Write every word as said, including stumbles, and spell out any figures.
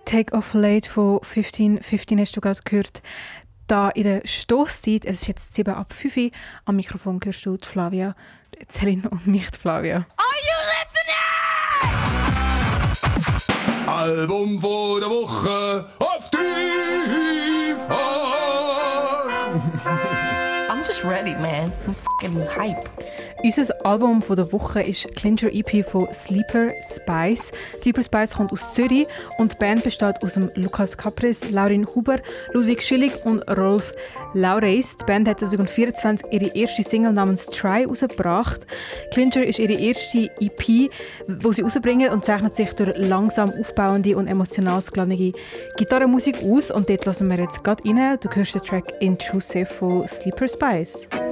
Take Off Late von fünfzehn fünfzehn hast du gerade gehört. Da in der Stosszeit, es ist jetzt sieben ab fünf Uhr, am Mikrofon hörst du die Flavia, die Celine und mich, die Flavia. Are you listening? Album vor der Woche auf dreifach. I'm just ready, man. I'm fucking hype. Unser Album von der Woche ist Clincher E P von Sleeper Spice. Sleeper Spice kommt aus Zürich und die Band besteht aus dem Lukas Capris, Laurin Huber, Ludwig Schillig und Rolf Laureis. Die Band hat zwanzig vierundzwanzig ihre erste Single namens Try herausgebracht. Clincher ist ihre erste E P, die sie herausbringen und zeichnet sich durch langsam aufbauende und emotional geladene Gitarrenmusik aus. Und dort hören wir jetzt gerade rein. Du hörst den Track Intrusive von Sleeper Spice.